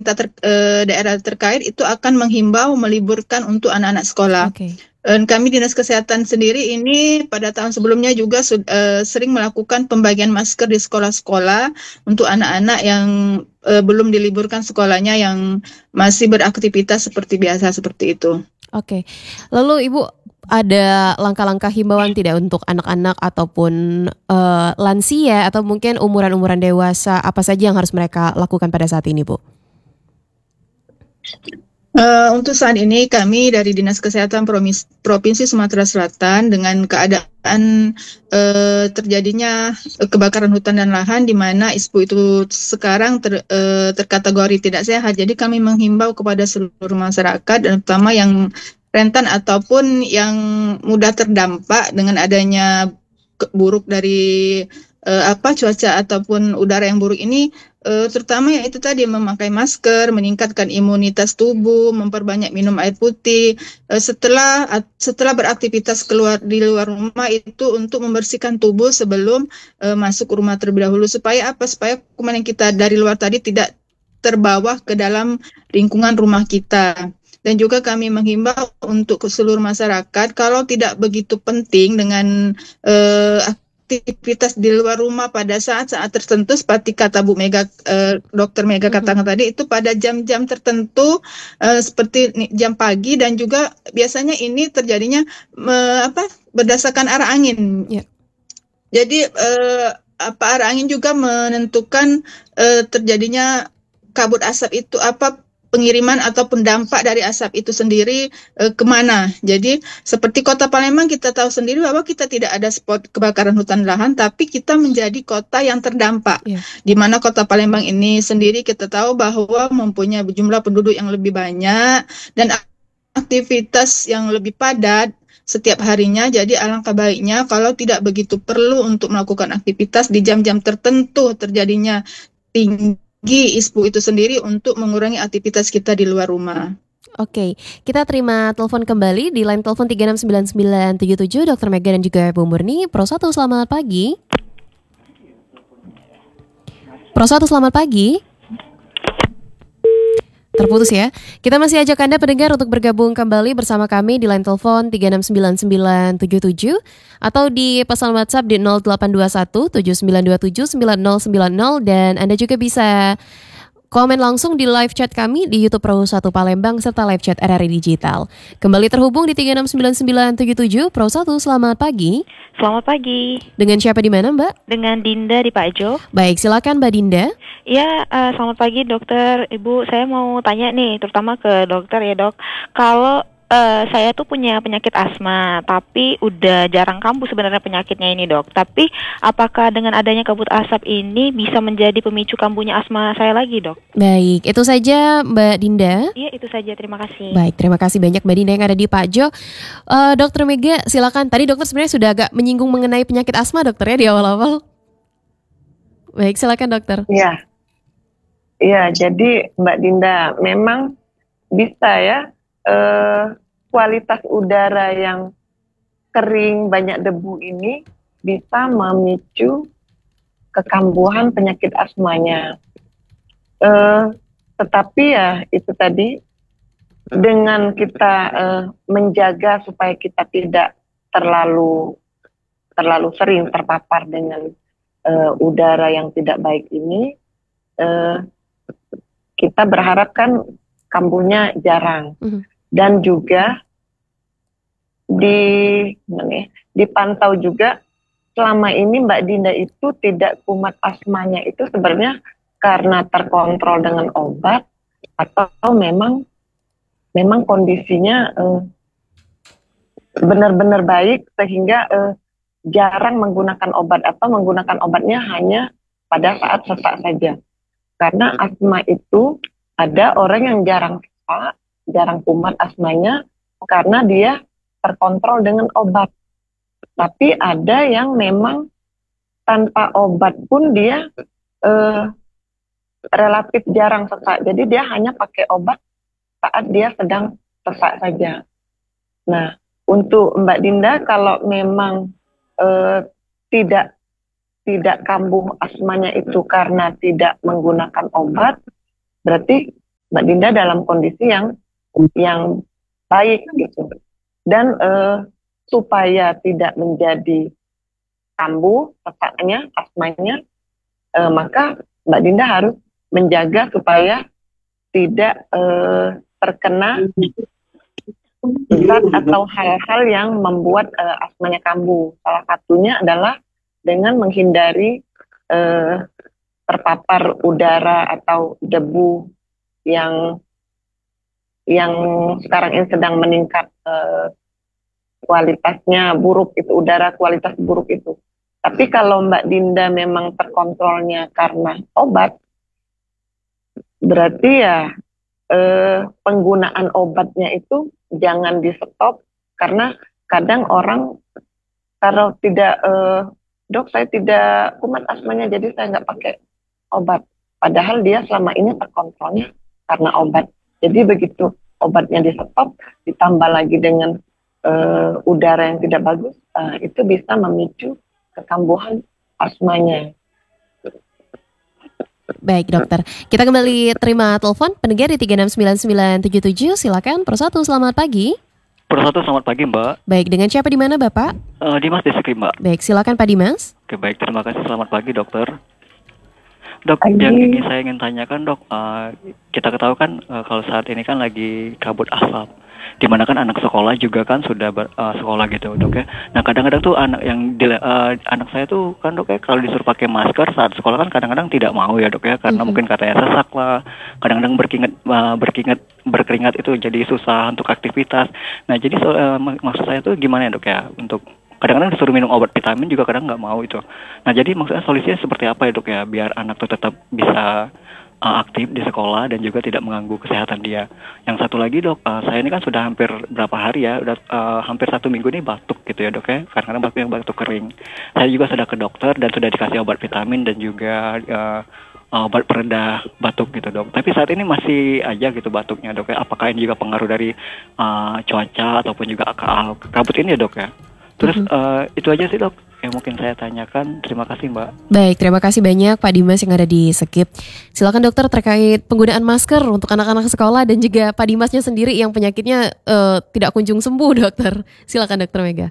daerah terkait itu akan menghimbau meliburkan untuk anak-anak sekolah. Oke. Dan kami Dinas Kesehatan sendiri ini pada tahun sebelumnya juga sering melakukan pembagian masker di sekolah-sekolah untuk anak-anak yang belum diliburkan sekolahnya, yang masih beraktivitas seperti biasa seperti itu. Oke. Lalu Ibu ada langkah-langkah himbauan tidak untuk anak-anak ataupun lansia atau mungkin umuran-umuran dewasa, apa saja yang harus mereka lakukan pada saat ini, Bu? Untuk saat ini kami dari Dinas Kesehatan Provinsi Sumatera Selatan dengan keadaan terjadinya kebakaran hutan dan lahan di mana ISPU itu sekarang terkategori tidak sehat. Jadi kami menghimbau kepada seluruh masyarakat dan terutama yang rentan ataupun yang mudah terdampak dengan adanya buruk dari cuaca ataupun udara yang buruk ini, terutama ya itu tadi memakai masker, meningkatkan imunitas tubuh, memperbanyak minum air putih, setelah beraktivitas di luar rumah itu untuk membersihkan tubuh sebelum masuk rumah terlebih dahulu, supaya apa? Supaya kuman yang kita dari luar tadi tidak terbawa ke dalam lingkungan rumah kita. Dan juga kami menghimbau untuk seluruh masyarakat kalau tidak begitu penting dengan aktivitas di luar rumah pada saat-saat tertentu, seperti kata Bu Mega, Dokter Mega katakan tadi, itu pada jam-jam tertentu, seperti jam pagi, dan juga biasanya ini terjadinya berdasarkan arah angin. Ya. Jadi arah angin juga menentukan terjadinya kabut asap itu, pengiriman ataupun dampak dari asap itu sendiri kemana. Jadi seperti Kota Palembang, kita tahu sendiri bahwa kita tidak ada spot kebakaran hutan lahan, tapi kita menjadi kota yang terdampak. Yeah. Di mana Kota Palembang ini sendiri kita tahu bahwa mempunyai jumlah penduduk yang lebih banyak dan aktivitas yang lebih padat setiap harinya. Jadi alangkah baiknya kalau tidak begitu perlu untuk melakukan aktivitas di jam-jam tertentu terjadinya tinggi ISPU itu sendiri, untuk mengurangi aktivitas kita di luar rumah. Oke, kita terima telepon kembali di line telepon 369977 Dr. Mega dan juga Bu Murni. Pro 1, selamat pagi. Pro 1, selamat pagi. Terputus ya. Kita masih ajak Anda pendengar untuk bergabung kembali bersama kami di line telepon 369977 atau di pesan WhatsApp di 0821 7927 9090, dan Anda juga bisa komen langsung di live chat kami di YouTube Pro 1 Palembang serta live chat RRI Digital. Kembali terhubung di 369977 Pro 1, selamat pagi. Selamat pagi. Dengan siapa di mana, Mbak? Dengan Dinda di Pak Jo. Baik, silakan Mbak Dinda. Ya, selamat pagi dokter. Ibu, saya mau tanya nih, terutama ke dokter ya dok. Kalau saya tuh punya penyakit asma, tapi udah jarang kambuh sebenarnya penyakitnya ini dok. Tapi apakah dengan adanya kabut asap ini bisa menjadi pemicu kambuhnya asma saya lagi dok? Baik, itu saja Mbak Dinda. Iya, itu saja. Terima kasih. Baik, terima kasih banyak Mbak Dinda yang ada di Pak Jo. Dokter Mega, silakan. Tadi dokter sebenarnya sudah agak menyinggung mengenai penyakit asma dokter ya di awal-awal. Baik, silakan dokter. Iya, jadi Mbak Dinda, memang bisa ya, kualitas udara yang kering, banyak debu ini bisa memicu kekambuhan penyakit asmanya. Tetapi ya itu tadi, dengan kita menjaga supaya kita tidak terlalu sering terpapar dengan udara yang tidak baik ini, kita berharap kan kambuhnya jarang. Dan juga dipantau juga selama ini Mbak Dinda itu tidak kumat asmanya itu sebenarnya karena terkontrol dengan obat atau memang kondisinya benar-benar baik sehingga jarang menggunakan obat atau menggunakan obatnya hanya pada saat sesak saja. Karena asma itu ada orang yang jarang kumat asmanya karena dia terkontrol dengan obat. Tapi ada yang memang tanpa obat pun dia relatif jarang sesak. Jadi dia hanya pakai obat saat dia sedang sesak saja. Nah, untuk Mbak Dinda, kalau memang tidak kambuh asmanya itu karena tidak menggunakan obat, berarti Mbak Dinda dalam kondisi yang baik gitu. Dan supaya tidak menjadi kambuh sesaknya, asmanya, maka Mbak Dinda harus menjaga supaya tidak terkena zat atau hal-hal yang membuat asmanya kambuh. Salah satunya adalah dengan menghindari terpapar udara atau debu yang sekarang ini sedang meningkat kualitasnya buruk itu, udara kualitas buruk itu. Tapi kalau Mbak Dinda memang terkontrolnya karena obat, berarti ya penggunaan obatnya itu jangan di stop, karena kadang orang kalau tidak dok saya tidak kumat asmanya jadi saya nggak pakai obat, padahal dia selama ini terkontrolnya karena obat. Jadi begitu obatnya di stop ditambah lagi dengan udara yang tidak bagus, itu bisa memicu kekambuhan asmanya. Baik dokter, kita kembali terima telepon pendengar di 369977. Silakan Persatu, selamat pagi. Persatu, selamat pagi Mbak. Baik, dengan siapa di mana Bapak? Dimas Desiki Mbak. Baik, silakan Pak Dimas. Oke baik, terima kasih, selamat pagi dokter. Dok, Pagi. yang ini saya ingin tanyakan dok, kita ketahui kan kalau saat ini kan lagi kabut asap, dimana kan anak sekolah juga kan sudah sekolah gitu dok ya. Nah kadang-kadang tuh anak saya tuh kan dok ya, kalau disuruh pakai masker saat sekolah kan kadang-kadang tidak mau ya dok ya, karena mungkin katanya sesak lah, kadang-kadang berkeringat itu jadi susah untuk aktivitas. Nah jadi maksud saya tuh gimana ya dok ya, untuk kadang-kadang disuruh minum obat vitamin juga kadang nggak mau itu. Nah jadi maksudnya solusinya seperti apa ya dok ya, biar anak tuh tetap bisa aktif di sekolah dan juga tidak mengganggu kesehatan dia. Yang satu lagi dok, saya ini kan sudah hampir berapa hari ya, udah hampir 1 minggu ini batuk gitu ya dok ya, karena batuk kering. Saya juga sudah ke dokter dan sudah dikasih obat vitamin dan juga obat peredah batuk gitu dok. Tapi saat ini masih aja gitu batuknya dok ya. Apakah ini juga pengaruh dari cuaca ataupun juga kabut ini ya dok ya? Terus itu aja sih dok yang mungkin saya tanyakan. Terima kasih Mbak. Baik, terima kasih banyak Pak Dimas yang ada di Skip. Silakan dokter terkait penggunaan masker untuk anak-anak sekolah dan juga Pak Dimasnya sendiri yang penyakitnya tidak kunjung sembuh dokter. Silakan dokter Mega.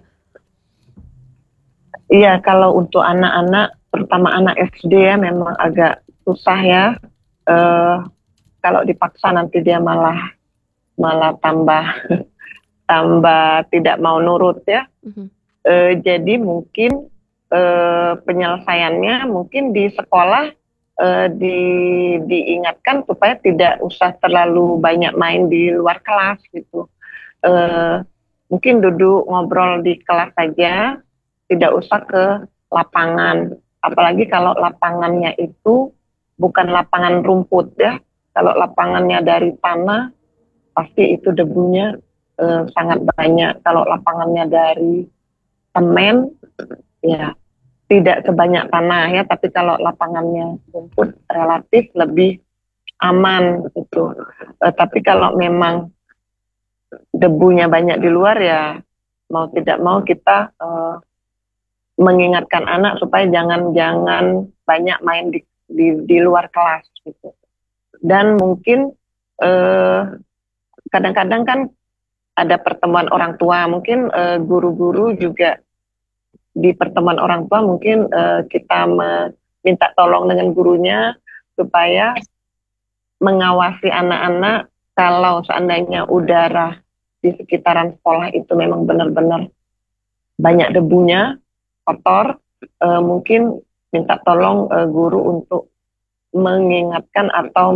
Iya, kalau untuk anak-anak, terutama anak SD ya memang agak susah ya. Kalau dipaksa nanti dia malah tambah tidak mau nurut ya. Jadi mungkin penyelesaiannya mungkin di sekolah diingatkan supaya tidak usah terlalu banyak main di luar kelas gitu. Mungkin duduk ngobrol di kelas saja, tidak usah ke lapangan. Apalagi kalau lapangannya itu bukan lapangan rumput ya. Kalau lapangannya dari tanah, pasti itu debunya sangat banyak. Kalau lapangannya dari semen, ya tidak sebanyak tanah ya, tapi kalau lapangannya rumput relatif lebih aman gitu. Tapi kalau memang debunya banyak di luar ya, mau tidak mau kita mengingatkan anak supaya jangan banyak main di luar kelas gitu. Dan mungkin kadang-kadang kan ada pertemuan orang tua, mungkin guru-guru juga di pertemuan orang tua mungkin kita minta tolong dengan gurunya supaya mengawasi anak-anak kalau seandainya udara di sekitaran sekolah itu memang benar-benar banyak debunya, kotor, mungkin minta tolong guru untuk mengingatkan atau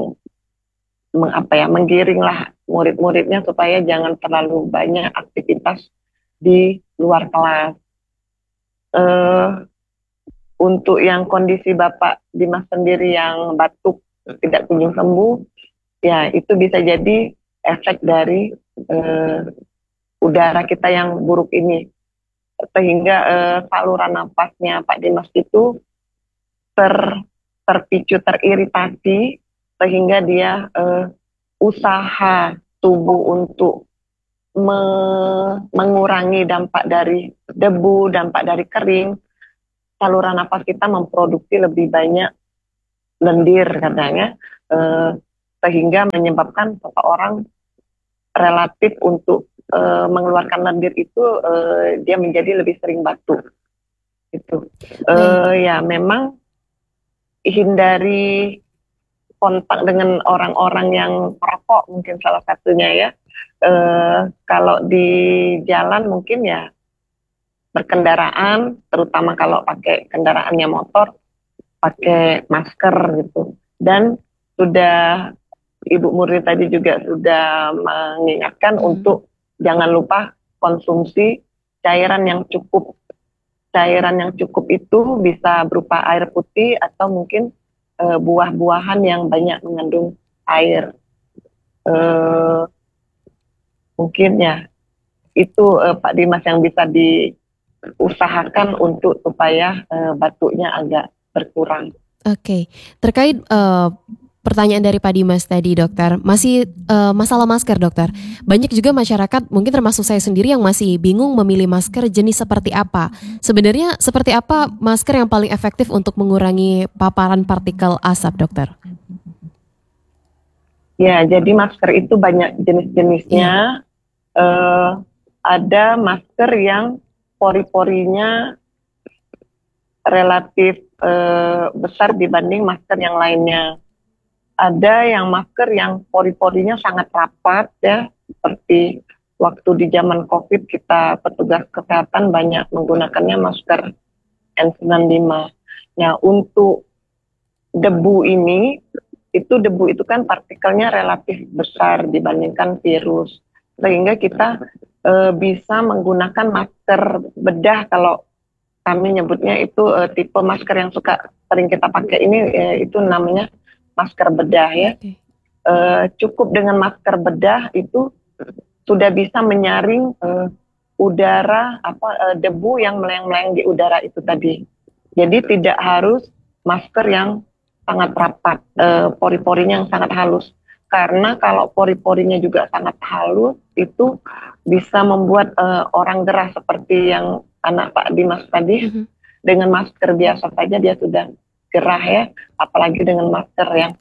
menggiringlah murid-muridnya supaya jangan terlalu banyak aktivitas di luar kelas. Untuk yang kondisi Bapak Dimas sendiri yang batuk tidak kunjung sembuh, ya itu bisa jadi efek dari udara kita yang buruk ini, sehingga saluran napasnya Pak Dimas itu terpicu, teriritasi, sehingga dia usaha tubuh untuk mengurangi dampak dari debu, dampak dari kering. Saluran nafas kita memproduksi lebih banyak lendir katanya, sehingga menyebabkan seseorang relatif untuk mengeluarkan lendir itu dia menjadi lebih sering batuk. Itu ya memang hindari kontak dengan orang-orang yang merokok mungkin salah satunya ya. Kalau di jalan mungkin ya berkendaraan, terutama kalau pakai kendaraannya motor, pakai masker gitu. Dan sudah Ibu Murni tadi juga sudah mengingatkan untuk jangan lupa konsumsi cairan yang cukup. Cairan yang cukup itu bisa berupa air putih atau mungkin buah-buahan yang banyak mengandung air. Mungkin ya itu Pak Dimas yang bisa diusahakan untuk supaya batuknya agak berkurang. Oke, terkait pertanyaan dari Pak Dimas tadi, dokter, masih masalah masker, dokter. Banyak juga masyarakat, mungkin termasuk saya sendiri, yang masih bingung memilih masker jenis seperti apa. Sebenarnya seperti apa masker yang paling efektif untuk mengurangi paparan partikel asap, dokter? Ya, jadi masker itu banyak jenis-jenisnya. Ada masker yang pori-porinya relatif besar dibanding masker yang lainnya. Ada yang masker yang pori-porinya sangat rapat ya, seperti waktu di zaman COVID kita petugas kesehatan banyak menggunakannya masker N95. Nah, untuk debu ini, debu itu kan partikelnya relatif besar dibandingkan virus. Sehingga kita bisa menggunakan masker bedah, kalau kami nyebutnya itu tipe masker yang sering kita pakai ini, itu namanya masker bedah ya. Cukup dengan masker bedah itu sudah bisa menyaring udara debu yang melayang-layang di udara itu tadi. Jadi tidak harus masker yang sangat rapat, pori-porinya yang sangat halus. Karena kalau pori-porinya juga sangat halus itu bisa membuat orang gerah seperti yang anak Pak Dimas tadi. Dengan masker biasa saja dia sudah gerah ya, apalagi dengan masker yang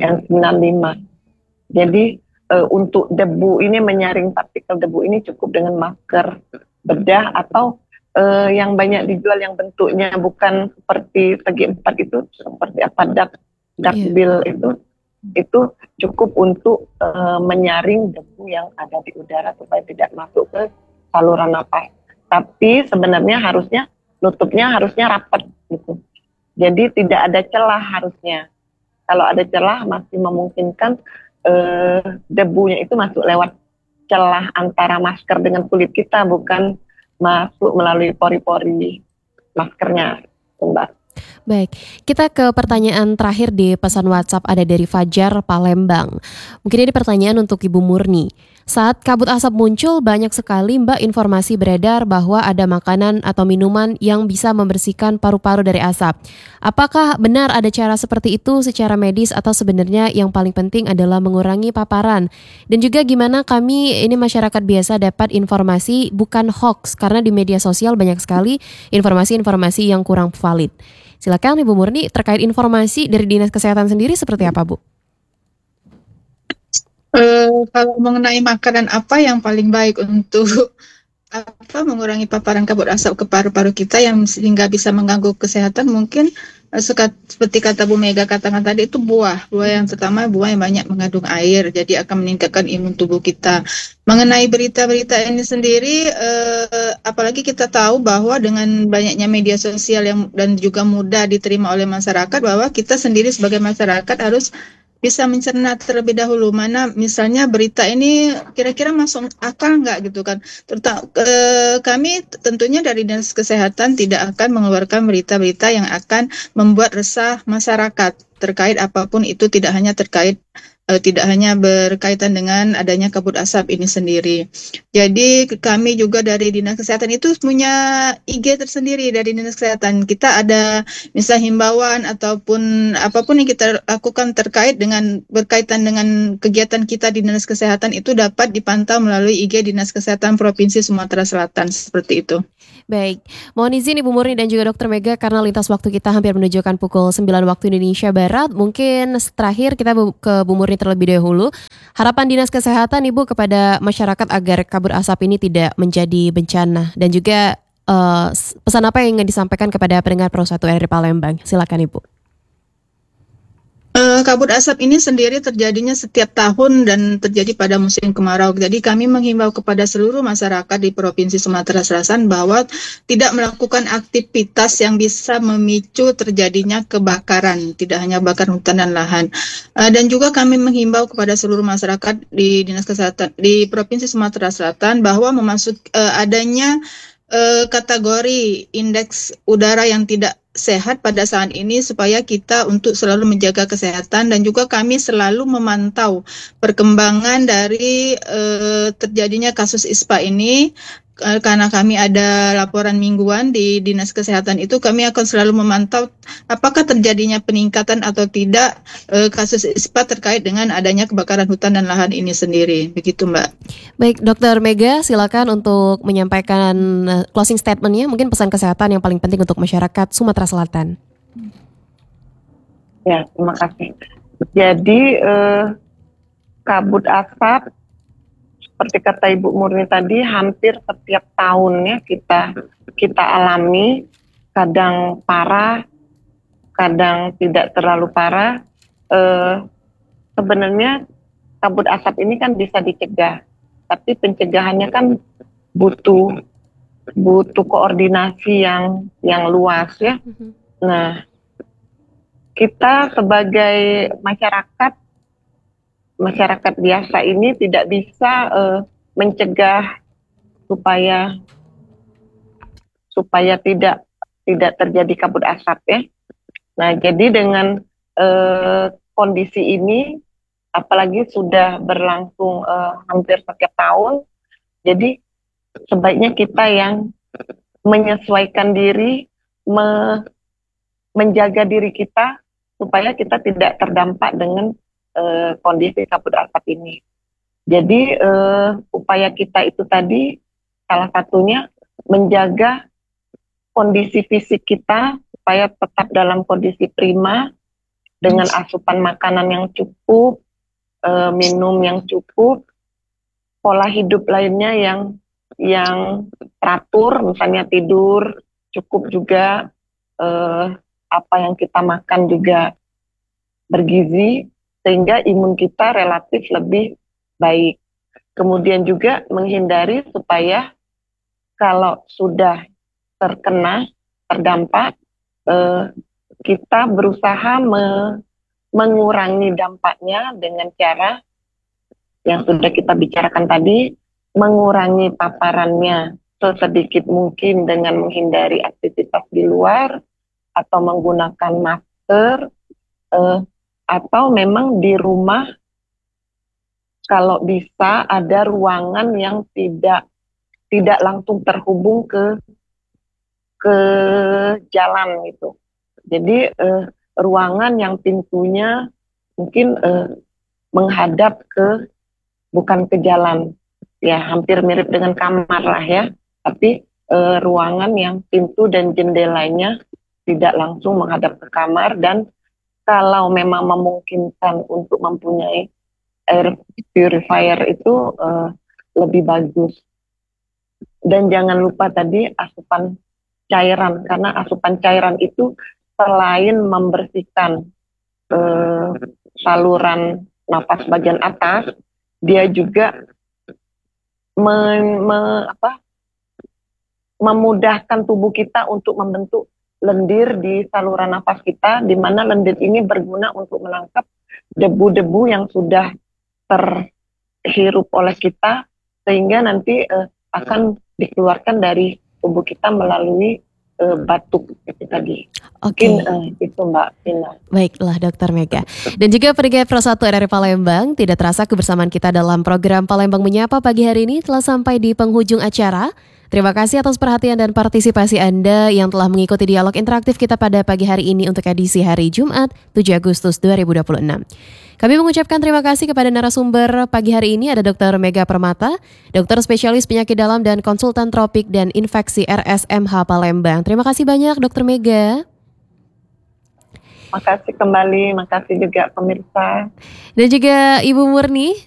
N95. Jadi untuk debu ini, menyaring partikel debu ini cukup dengan masker bedah atau yang banyak dijual yang bentuknya bukan seperti segi empat itu, seperti duckbill itu cukup untuk menyaring debu yang ada di udara supaya tidak masuk ke saluran napas. Tapi sebenarnya nutupnya harusnya rapat gitu. Jadi tidak ada celah harusnya. Kalau ada celah masih memungkinkan debunya itu masuk lewat celah antara masker dengan kulit kita, bukan masuk melalui pori-pori maskernya, Mbak. Baik, kita ke pertanyaan terakhir di pesan WhatsApp, ada dari Fajar Palembang. Mungkin ini pertanyaan untuk Ibu Murni. Saat kabut asap muncul, banyak sekali Mbak informasi beredar bahwa ada makanan atau minuman yang bisa membersihkan paru-paru dari asap. Apakah benar ada cara seperti itu secara medis, atau sebenarnya yang paling penting adalah mengurangi paparan? Dan juga gimana kami ini masyarakat biasa dapat informasi bukan hoax, karena di media sosial banyak sekali informasi-informasi yang kurang valid. Silakan Ibu Murni, terkait informasi dari Dinas Kesehatan sendiri seperti apa, Bu? Kalau mengenai makanan apa yang paling baik untuk mengurangi paparan kabut asap ke paru-paru kita yang sehingga bisa mengganggu kesehatan, mungkin seperti kata Bu Mega katakan tadi, itu buah yang pertama, buah yang banyak mengandung air, jadi akan meningkatkan imun tubuh kita. Mengenai berita-berita ini sendiri, apalagi kita tahu bahwa dengan banyaknya media sosial dan juga mudah diterima oleh masyarakat, bahwa kita sendiri sebagai masyarakat harus bisa mencerna terlebih dahulu mana misalnya berita ini kira-kira masuk akal nggak gitu kan. Kami tentunya dari Dinas Kesehatan tidak akan mengeluarkan berita-berita yang akan membuat resah masyarakat terkait apapun itu, tidak hanya berkaitan dengan adanya kabut asap ini sendiri. Jadi kami juga dari Dinas Kesehatan itu punya IG tersendiri dari Dinas Kesehatan. Kita ada misalnya himbauan ataupun apapun yang kita lakukan berkaitan dengan kegiatan kita di Dinas Kesehatan itu dapat dipantau melalui IG Dinas Kesehatan Provinsi Sumatera Selatan, seperti itu. Baik, mohon izin Ibu Murni dan juga Dr. Mega, karena lintas waktu kita hampir menunjukkan pukul 9 waktu Indonesia Barat. Mungkin terakhir kita ke Bu Murni terlebih dahulu. Harapan Dinas Kesehatan Ibu kepada masyarakat agar kabut asap ini tidak menjadi bencana, dan juga pesan apa yang ingin disampaikan kepada pendengar Pro 1 RRI Palembang? Silakan Ibu. Kabut asap ini sendiri terjadinya setiap tahun dan terjadi pada musim kemarau. Jadi kami menghimbau kepada seluruh masyarakat di Provinsi Sumatera Selatan bahwa tidak melakukan aktivitas yang bisa memicu terjadinya kebakaran, tidak hanya kebakaran hutan dan lahan. Dan juga kami menghimbau kepada seluruh masyarakat di Dinas Kesehatan di Provinsi Sumatera Selatan bahwa adanya kategori indeks udara yang tidak sehat pada saat ini, supaya kita untuk selalu menjaga kesehatan, dan juga kami selalu memantau perkembangan dari terjadinya kasus ISPA ini. Karena kami ada laporan mingguan di Dinas Kesehatan itu, kami akan selalu memantau apakah terjadinya peningkatan atau tidak kasus ISPA terkait dengan adanya kebakaran hutan dan lahan ini sendiri. Begitu Mbak. Baik, Dr. Mega, silakan untuk menyampaikan closing statement-nya, mungkin pesan kesehatan yang paling penting untuk masyarakat Sumatera Selatan. Ya, terima kasih. Jadi kabut asap seperti kata Ibu Murni tadi, hampir setiap tahunnya kita alami, kadang parah, kadang tidak terlalu parah. Sebenarnya kabut asap ini kan bisa dicegah, tapi pencegahannya kan butuh koordinasi yang luas ya. Nah, kita sebagai masyarakat biasa ini tidak bisa mencegah supaya tidak terjadi kabut asap ya. Nah, jadi dengan kondisi ini, apalagi sudah berlangsung hampir setiap tahun, jadi sebaiknya kita yang menyesuaikan diri, menjaga diri kita supaya kita tidak terdampak dengan kondisi kabut asap ini. Jadi upaya kita itu tadi salah satunya menjaga kondisi fisik kita supaya tetap dalam kondisi prima, dengan asupan makanan yang cukup, minum yang cukup, pola hidup lainnya yang teratur, misalnya tidur cukup juga, apa yang kita makan juga bergizi, sehingga imun kita relatif lebih baik. Kemudian juga menghindari supaya kalau sudah terdampak, kita berusaha mengurangi dampaknya dengan cara yang sudah kita bicarakan tadi, mengurangi paparannya sesedikit mungkin dengan menghindari aktivitas di luar, atau menggunakan masker, atau memang di rumah kalau bisa ada ruangan yang tidak langsung terhubung ke jalan gitu. Jadi ruangan yang pintunya mungkin menghadap bukan ke jalan, ya hampir mirip dengan kamar lah ya, tapi ruangan yang pintu dan jendelanya tidak langsung menghadap ke kamar, dan kalau memang memungkinkan untuk mempunyai air purifier itu lebih bagus. Dan jangan lupa tadi asupan cairan, karena asupan cairan itu selain membersihkan saluran nafas bagian atas, dia juga memudahkan tubuh kita untuk membentuk lendir di saluran nafas kita, di mana lendir ini berguna untuk menangkap debu-debu yang sudah terhirup oleh kita, sehingga nanti akan dikeluarkan dari tubuh kita melalui batuk itu tadi. Oke. Mungkin itu Mbak Vina. Baiklah Dr. Mega. Dan juga pendengar Pro 1 RRI Palembang, tidak terasa kebersamaan kita dalam program Palembang Menyapa pagi hari ini telah sampai di penghujung acara. Terima kasih atas perhatian dan partisipasi Anda yang telah mengikuti dialog interaktif kita pada pagi hari ini untuk edisi hari Jumat 7 Agustus 2026. Kami mengucapkan terima kasih kepada narasumber pagi hari ini, ada Dr. Mega Permata, dokter spesialis penyakit dalam dan konsultan tropik dan infeksi RSMH Palembang. Terima kasih banyak Dr. Mega. Makasih kembali, makasih juga pemirsa. Dan juga Ibu Murni